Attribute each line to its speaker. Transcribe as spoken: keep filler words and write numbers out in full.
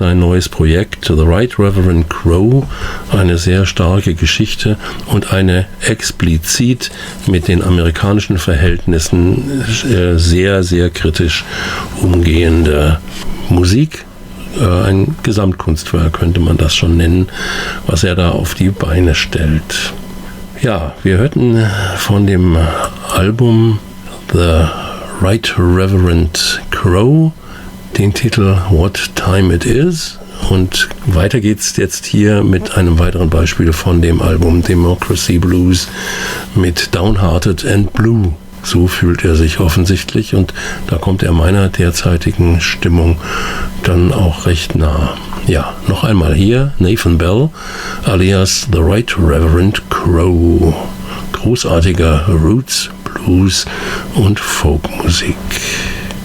Speaker 1: Ein neues Projekt, The Right Reverend Crow, eine sehr starke Geschichte und eine explizit mit den amerikanischen Verhältnissen äh, sehr, sehr kritisch umgehende Musik. Äh, ein Gesamtkunstwerk könnte man das schon nennen, was er da auf die Beine stellt. Ja, wir hörten von dem Album The Right Reverend Crow den Titel What Time It Is, und weiter geht's jetzt hier mit einem weiteren Beispiel von dem Album Democracy Blues mit Downhearted and Blue. So fühlt er sich offensichtlich, und da kommt er meiner derzeitigen Stimmung dann auch recht nah. Ja, noch einmal hier Nathan Bell alias The Right Reverend Crow. Großartiger Roots, Blues und Folkmusik.